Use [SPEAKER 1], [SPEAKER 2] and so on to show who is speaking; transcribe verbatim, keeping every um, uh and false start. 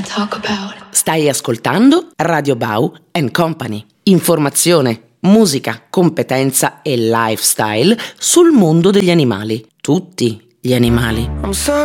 [SPEAKER 1] wanna talk about.
[SPEAKER 2] Stai ascoltando Radio Bau and Company. Informazione, musica, competenza e lifestyle sul mondo degli animali. Tutti gli animali.